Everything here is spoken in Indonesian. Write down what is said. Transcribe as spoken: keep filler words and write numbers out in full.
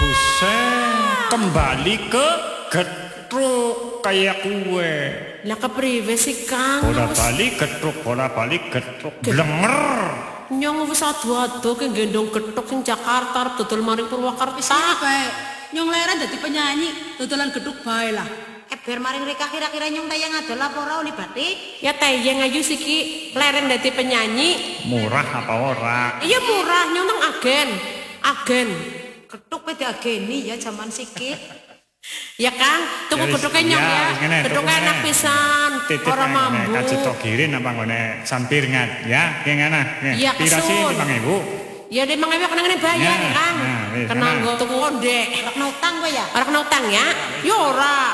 Buset, kembali ke getruk kayak kue. Lah kepriwe sih Kang? Bola balik getruk, bola balik getruk, blenger. Nyong wis adu-adu ke gendong getuk sing Jakarta arep dodol maring Purwakarta. Iya bae. Nyong leren dadi penyanyi, dodolan geduk bae lah. Eh biar maring reka kira-kira nyong tayang adol apa ora oli batik? Ya tayang ayu siki leren dadi penyanyi. Murah apa ora? Iya murah, nyong nang agen. Agen. Geduk pede ageni ya zaman sikit. Ya Kang, tuku Ya wis, geduknya nyong iya, ya. wis ngene, Geduk tuku enak ngene. pisan. Titip Ora mambu. kasih tok kirin apa ngene sampirngan ya, ki ngene. Iya, Pira sih kesun. lima ribu? Ya deh mang kena ngene bayar Ya, ya Kang. nah, wis, Kena nah. nggo tuku onde. Ora kena utang kowe ya? Ora kena utang ya. Ya ora.